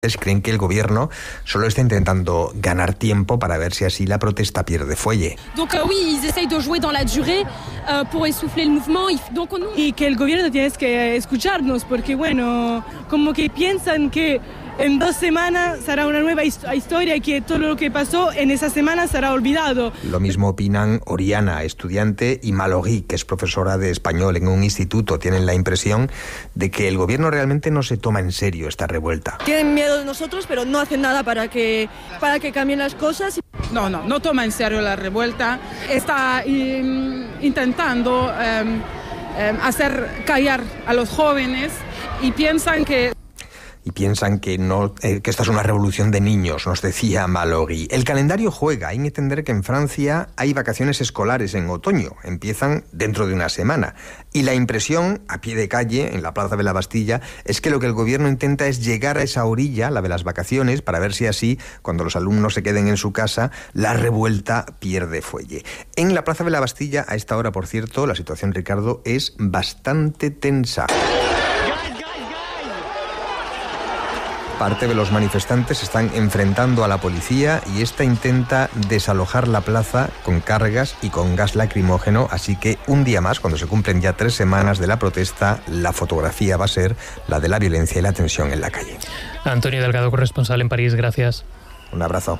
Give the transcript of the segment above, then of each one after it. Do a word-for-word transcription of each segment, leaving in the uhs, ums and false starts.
creen que el gobierno solo está intentando ganar tiempo para ver si así la protesta pierde fuelle. Donc euh, oui, ils essayent de jouer dans la durée euh, pour essouffler el mouvement. Donc on... Y que el gobierno tiene que escucharnos porque bueno, como que piensan que en dos semanas será una nueva historia y que todo lo que pasó en esa semana será olvidado. Lo mismo opinan Oriana, estudiante, y Mallory, que es profesora de español en un instituto. Tienen la impresión de que el gobierno realmente no se toma en serio esta revuelta. Tienen miedo de nosotros, pero no hacen nada para que, para que cambien las cosas. No, no, no toma en serio la revuelta. Está um, intentando um, um, hacer callar a los jóvenes y piensan que... Y piensan que no eh, que esta es una revolución de niños, nos decía Mallory. El calendario juega. Hay que entender que en Francia hay vacaciones escolares en otoño. Empiezan dentro de una semana. Y la impresión, a pie de calle, en la Plaza de la Bastilla, es que lo que el gobierno intenta es llegar a esa orilla, la de las vacaciones, para ver si así, cuando los alumnos se queden en su casa, la revuelta pierde fuelle. En la Plaza de la Bastilla, a esta hora, por cierto, la situación, Ricardo, es bastante tensa. Parte de los manifestantes se están enfrentando a la policía y esta intenta desalojar la plaza con cargas y con gas lacrimógeno, así que un día más, cuando se cumplen ya tres semanas de la protesta, la fotografía va a ser la de la violencia y la tensión en la calle. Antonio Delgado, corresponsal en París, gracias. Un abrazo.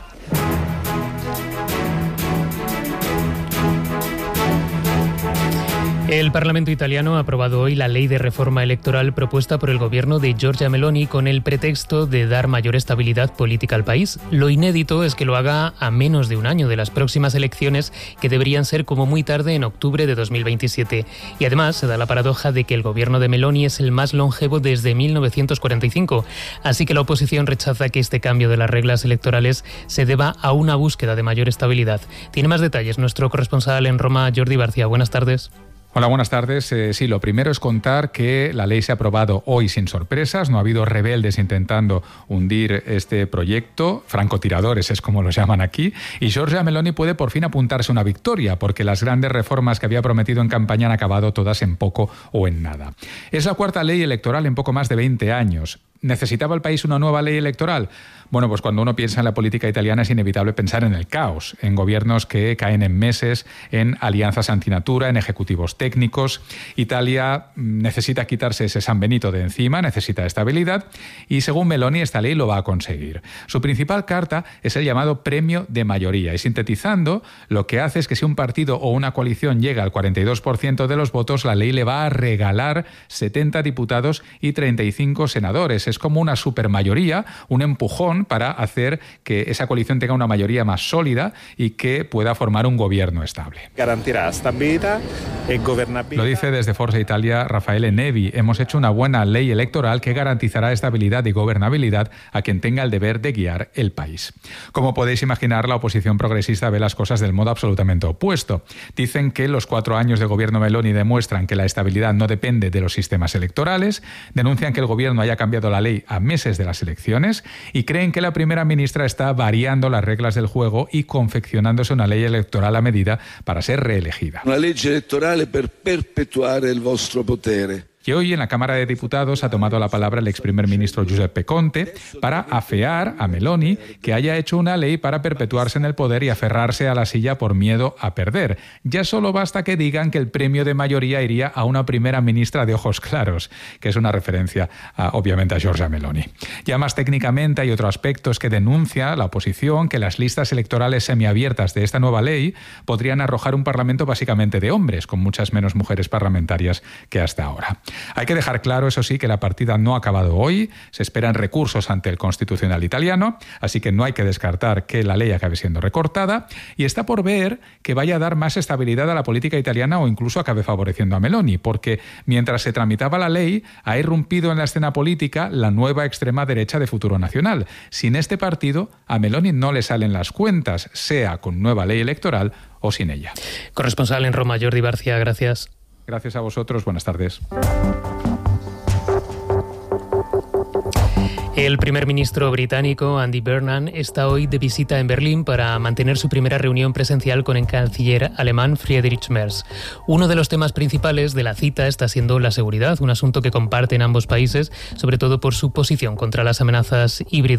El Parlamento italiano ha aprobado hoy la ley de reforma electoral propuesta por el gobierno de Giorgia Meloni con el pretexto de dar mayor estabilidad política al país. Lo inédito es que lo haga a menos de un año de las próximas elecciones, que deberían ser como muy tarde en octubre de dos mil veintisiete. Y además se da la paradoja de que el gobierno de Meloni es el más longevo desde mil novecientos cuarenta y cinco. Así que la oposición rechaza que este cambio de las reglas electorales se deba a una búsqueda de mayor estabilidad. Tiene más detalles nuestro corresponsal en Roma, Jordi Barcia. Buenas tardes. Hola, buenas tardes. Eh, sí, lo primero es contar que la ley se ha aprobado hoy sin sorpresas. No ha habido rebeldes intentando hundir este proyecto. Francotiradores es como los llaman aquí. Y Giorgia Meloni puede por fin apuntarse una victoria, porque las grandes reformas que había prometido en campaña han acabado todas en poco o en nada. Es la cuarta ley electoral en poco más de veinte años. ¿Necesitaba el país una nueva ley electoral? Bueno, pues cuando uno piensa en la política italiana es inevitable pensar en el caos, en gobiernos que caen en meses, en alianzas antinatura, en ejecutivos técnicos. Italia necesita quitarse ese San Benito de encima, necesita estabilidad y según Meloni esta ley lo va a conseguir. Su principal carta es el llamado premio de mayoría y sintetizando lo que hace es que si un partido o una coalición llega al cuarenta y dos por ciento de los votos, la ley le va a regalar setenta diputados y treinta y cinco senadores. Es como una supermayoría, un empujón para hacer que esa coalición tenga una mayoría más sólida y que pueda formar un gobierno estable. Garantirá estabilidad y gobernabilidad. Lo dice desde Forza Italia Raffaele Nevi. Hemos hecho una buena ley electoral que garantizará estabilidad y gobernabilidad a quien tenga el deber de guiar el país. Como podéis imaginar, la oposición progresista ve las cosas del modo absolutamente opuesto. Dicen que los cuatro años de gobierno Meloni demuestran que la estabilidad no depende de los sistemas electorales, denuncian que el gobierno haya cambiado la ley a meses de las elecciones y creen que la primera ministra está variando las reglas del juego y confeccionándose una ley electoral a medida para ser reelegida. Una ley electoral per perpetuare il vostro potere. Y hoy en la Cámara de Diputados ha tomado la palabra el ex primer ministro Giuseppe Conte para afear a Meloni que haya hecho una ley para perpetuarse en el poder y aferrarse a la silla por miedo a perder. Ya solo basta que digan que el premio de mayoría iría a una primera ministra de ojos claros, que es una referencia a, obviamente a Giorgia Meloni. Ya más técnicamente hay otro aspecto, es que denuncia la oposición que las listas electorales semiabiertas de esta nueva ley podrían arrojar un parlamento básicamente de hombres, con muchas menos mujeres parlamentarias que hasta ahora. Hay que dejar claro, eso sí, que la partida no ha acabado hoy, se esperan recursos ante el Constitucional italiano, así que no hay que descartar que la ley acabe siendo recortada y está por ver que vaya a dar más estabilidad a la política italiana o incluso acabe favoreciendo a Meloni, porque mientras se tramitaba la ley ha irrumpido en la escena política la nueva extrema derecha de Futuro Nacional. Sin este partido, a Meloni no le salen las cuentas, sea con nueva ley electoral o sin ella. Corresponsal en Roma, Jordi Barcia, gracias. Gracias a vosotros, buenas tardes. El primer ministro británico, Andy Burnham, está hoy de visita en Berlín para mantener su primera reunión presencial con el canciller alemán Friedrich Merz. Uno de los temas principales de la cita está siendo la seguridad, un asunto que comparten ambos países, sobre todo por su posición contra las amenazas híbridas